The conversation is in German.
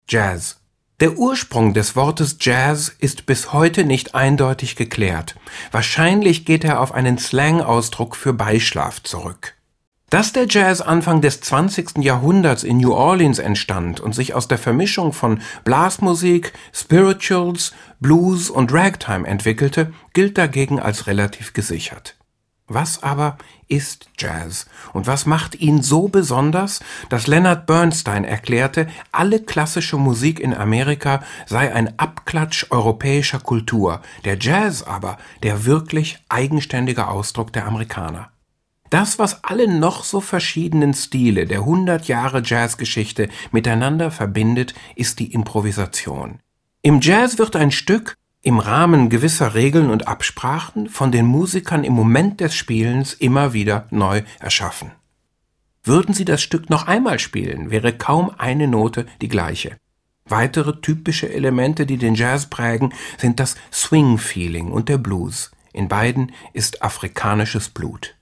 Jazz. Der Ursprung des Wortes Jazz ist bis heute nicht eindeutig geklärt. Wahrscheinlich geht er auf einen Slang-Ausdruck für Beischlaf zurück. Dass der Jazz Anfang des 20. Jahrhunderts in New Orleans entstand und sich aus der Vermischung von Blasmusik, Spirituals, Blues und Ragtime entwickelte, gilt dagegen als relativ gesichert. Was aber ist Jazz und was macht ihn so besonders, dass Leonard Bernstein erklärte, alle klassische Musik in Amerika sei ein Abklatsch europäischer Kultur, der Jazz aber der wirklich eigenständige Ausdruck der Amerikaner. Das, was alle noch so verschiedenen Stile der 100 Jahre Jazzgeschichte miteinander verbindet, ist die Improvisation. Im Jazz wird ein Stück im Rahmen gewisser Regeln und Absprachen von den Musikern im Moment des Spielens immer wieder neu erschaffen. Würden sie das Stück noch einmal spielen, wäre kaum eine Note die gleiche. Weitere typische Elemente, die den Jazz prägen, sind das Swing-Feeling und der Blues. In beiden ist afrikanisches Blut.